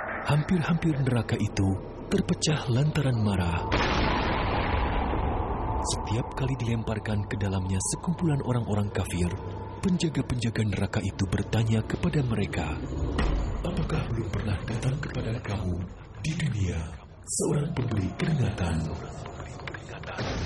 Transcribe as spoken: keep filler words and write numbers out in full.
Hampir-hampir neraka itu terpecah lantaran marah. Setiap kali dilemparkan ke dalamnya sekumpulan orang-orang kafir, penjaga-penjaga neraka itu bertanya kepada mereka, "Apakah belum pernah datang kepada kamu di dunia seorang pemberi peringatan?"